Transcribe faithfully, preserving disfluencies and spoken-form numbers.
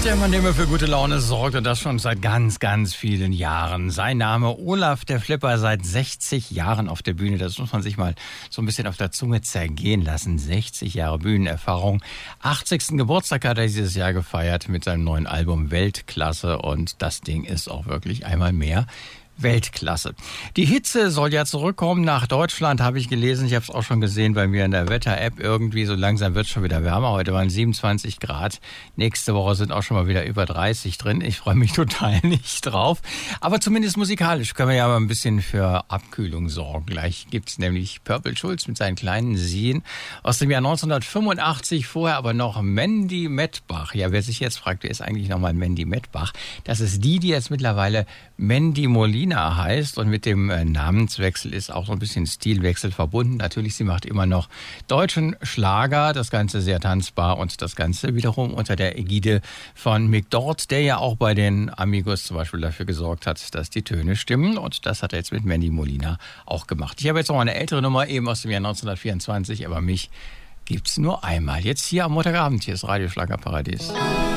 Der Mann, der immer für gute Laune sorgt, und das schon seit ganz, ganz vielen Jahren. Sein Name Olaf der Flipper, seit sechzig Jahren auf der Bühne. Das muss man sich mal so ein bisschen auf der Zunge zergehen lassen. sechzig Jahre Bühnenerfahrung. achtzigsten Geburtstag hat er dieses Jahr gefeiert mit seinem neuen Album Weltklasse. Und das Ding ist auch wirklich einmal mehr Weltklasse. Die Hitze soll ja zurückkommen nach Deutschland, habe ich gelesen. Ich habe es auch schon gesehen bei mir in der Wetter-App. Irgendwie so langsam wird es schon wieder wärmer. Heute waren siebenundzwanzig Grad. Nächste Woche sind auch schon mal wieder über dreißig drin. Ich freue mich total nicht drauf. Aber zumindest musikalisch können wir ja mal ein bisschen für Abkühlung sorgen. Gleich gibt's nämlich Purple Schulz mit seinen kleinen Sien aus dem Jahr neunzehnhundertfünfundachtzig. Vorher aber noch Mandy Medbach. Ja, wer sich jetzt fragt, wer ist eigentlich nochmal Mandy Medbach? Das ist die, die jetzt mittlerweile Mandy Molina heißt, und mit dem Namenswechsel ist auch so ein bisschen Stilwechsel verbunden. Natürlich, sie macht immer noch deutschen Schlager, das Ganze sehr tanzbar und das Ganze wiederum unter der Ägide von Mick Dort, der ja auch bei den Amigos zum Beispiel dafür gesorgt hat, dass die Töne stimmen, und das hat er jetzt mit Mandy Molina auch gemacht. Ich habe jetzt noch eine ältere Nummer, eben aus dem Jahr neunzehnhundertvierundzwanzig, aber mich gibt's nur einmal. Jetzt hier am Montagabend, hier ist Radio Schlagerparadies.